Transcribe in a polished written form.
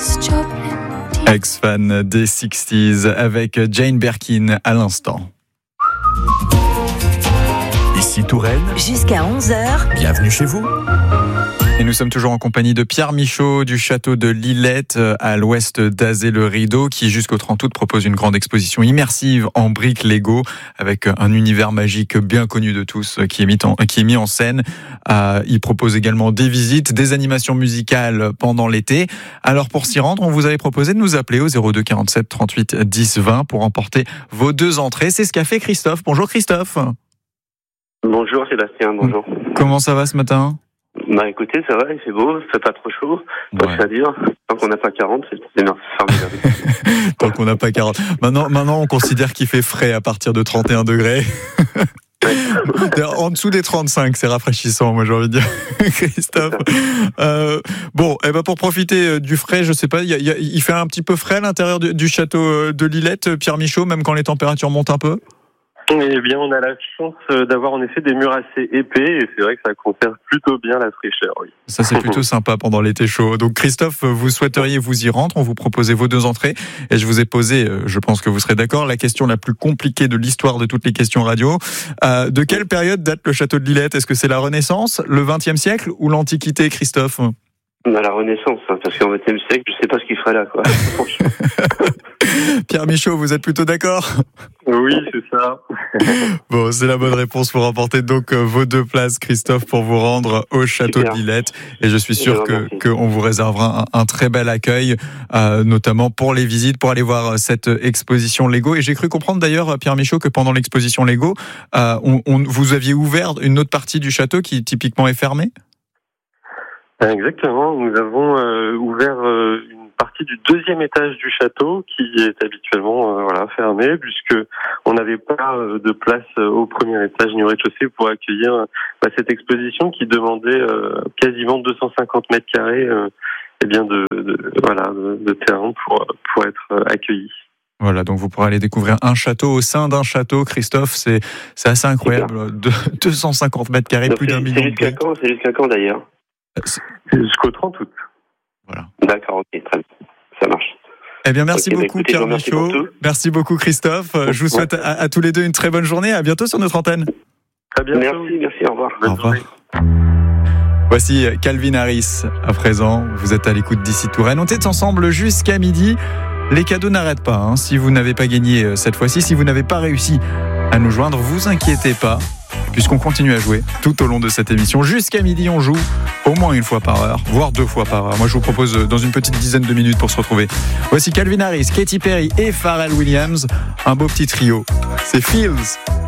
Ex-fan des 60s avec Jane Birkin à l'instant. Ici Touraine. Jusqu'à 11h. Bienvenue chez vous. Et nous sommes toujours en compagnie de Pierre Michaud du château de Lillette à l'ouest d'Azay-le-Rideau qui jusqu'au 30 août propose une grande exposition immersive en briques Lego avec un univers magique bien connu de tous qui est mis en scène. Il propose également des visites, des animations musicales pendant l'été. Alors pour s'y rendre, on vous avait proposé de nous appeler au 02 47 38 10 20 pour emporter vos 2 entrées. C'est ce qu'a fait Christophe. Bonjour Christophe. Bonjour Sébastien, bonjour. Comment ça va ce matin ? Bah écoutez, ça va, il fait beau, il fait pas trop chaud, pas Ouais. que ça dure. Tant qu'on n'a pas 40, c'est formidable. Tant qu'on n'a pas 40. Maintenant, on considère qu'il fait frais à partir de 31 degrés. En dessous des 35, c'est rafraîchissant, moi j'ai envie de dire, Christophe. Pour profiter du frais, je sais pas, il fait un petit peu frais à l'intérieur du château de Lillette, Pierre Michaud, même quand les températures montent un peu. Eh bien, on a la chance d'avoir en effet des murs assez épais et c'est vrai que ça conserve plutôt bien la fraîcheur, oui. Ça, c'est plutôt sympa pendant l'été chaud. Donc, Christophe, vous souhaiteriez vous y rendre. On vous proposait vos 2 entrées. Et je vous ai posé, je pense que vous serez d'accord, la question la plus compliquée de l'histoire de toutes les questions radio. De quelle période date le château de Lillette ? Est-ce que c'est la Renaissance, le XXe siècle ou l'Antiquité, Christophe ? On a la Renaissance, parce qu'en 20e siècle, je sais pas ce qu'il ferait là, quoi. Pierre Michaud, vous êtes plutôt d'accord ? Oui, c'est ça. Bon, c'est la bonne que pour remporter donc vos 2 places, Christophe, pour vous rendre au château Super. de Lillette. Et je suis sûr qu'on vous réservera un très bel accueil, notamment pour les visites, pour aller voir cette exposition Lego. Et j'ai cru comprendre d'ailleurs, Pierre Michaud, que pendant l'exposition Lego, vous aviez ouvert une autre partie du château qui typiquement est fermée ? Exactement, nous avons ouvert une partie du 2e étage du château qui est habituellement fermé puisque on n'avait pas de place au premier étage ni au rez-de-chaussée pour accueillir cette exposition qui demandait quasiment 250 mètres carrés de terrain pour être accueilli. Voilà, donc vous pourrez aller découvrir un château au sein d'un château, Christophe, c'est assez incroyable. 250 mètres carrés, Donc plus d'1 million de briques. C'est jusqu'à quand d'ailleurs ? Jusqu'au 30 août. Voilà. D'accord, ok, très bien. Ça marche. Eh bien, merci beaucoup, écoutez, Pierre Michaud. Merci beaucoup, Christophe. Je vous souhaite à tous les 2 une très bonne journée. À bientôt sur notre antenne. Très bien. Merci, au revoir. Au revoir. Voici Calvin Harris à présent. Vous êtes à l'écoute d'ici Touraine. On est ensemble jusqu'à midi. Les cadeaux n'arrêtent pas. Si vous n'avez pas gagné cette fois-ci, si vous n'avez pas réussi à nous joindre, vous inquiétez pas, puisqu'on continue à jouer tout au long de cette émission. Jusqu'à midi, on joue au moins 1 fois par heure, voire 2 fois par heure. Moi, je vous propose dans une petite dizaine de minutes pour se retrouver. Voici Calvin Harris, Katy Perry et Pharrell Williams. Un beau petit trio. C'est Feels.